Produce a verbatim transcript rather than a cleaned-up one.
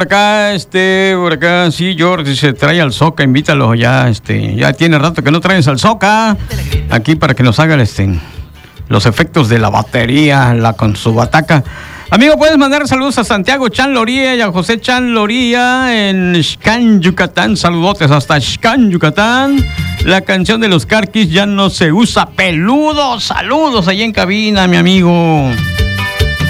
Acá, este, por acá, sí, George se trae al Soca, invítalo ya, este, ya tiene rato que no traes al Soca, aquí para que nos haga, este, los efectos de la batería, la con su bataca. Amigo, puedes mandar saludos a Santiago Chan Loría y a José Chan Loría en Xcán, Yucatán. Saludotes hasta Xcán, Yucatán. La canción de los Carquis ya no se usa. Peludo, saludos ahí en cabina, mi amigo.